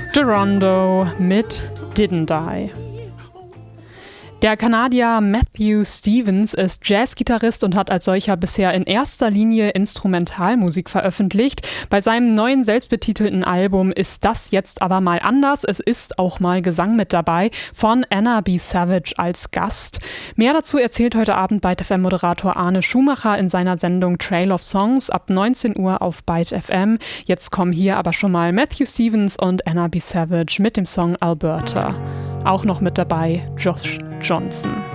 Geronda mit Didn't I. Der Kanadier Matthew Stevens ist Jazzgitarrist und hat als solcher bisher in erster Linie Instrumentalmusik veröffentlicht. Bei seinem neuen selbstbetitelten Album ist das jetzt aber mal anders. Es ist auch mal Gesang mit dabei, von Anna B. Savage als Gast. Mehr dazu erzählt heute Abend Byte FM-Moderator Arne Schumacher in seiner Sendung Trail of Songs ab 19 Uhr auf Byte FM. Jetzt kommen hier aber schon mal Matthew Stevens und Anna B. Savage mit dem Song Alberta. Auch noch mit dabei Josh Johnson.